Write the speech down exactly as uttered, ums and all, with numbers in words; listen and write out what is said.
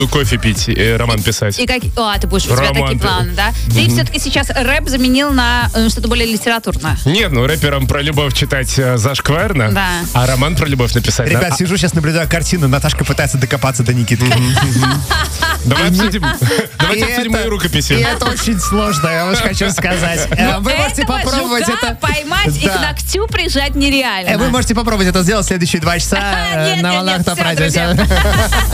кофе пить, и роман писать. И как... А, ты будешь, у тебя Роман такие ты- планы, да? Ты все-таки сейчас рэп заменил на э, что-то более литературное. Нет, ну рэперам про любовь читать э, зашкварно, Да. а роман про любовь написать. Ребят, да? сижу, сейчас наблюдаю картину. Наташка пытается докопаться до Никитки. Давай обсудим, давайте И обсудим это- мои рукописи. И это очень сложно, я вам хочу сказать. Э, Вы можете Этого попробовать жука это... поймать и Да. к ногтю прижать нереально. Э, Вы можете попробовать это сделать в следующие два часа э, Нет, на нет, волнах нет, Топ всё, Радио. друзья.